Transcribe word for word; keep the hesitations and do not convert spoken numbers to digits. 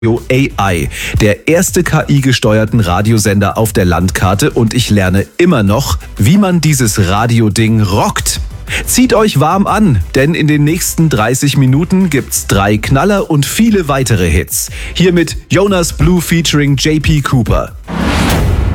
A I, der erste K I-gesteuerten Radiosender auf der Landkarte, und ich lerne immer noch, wie man dieses Radioding rockt. Zieht euch warm an, denn in den nächsten dreißig Minuten gibt's drei Knaller und viele weitere Hits. Hier mit Jonas Blue featuring J P Cooper.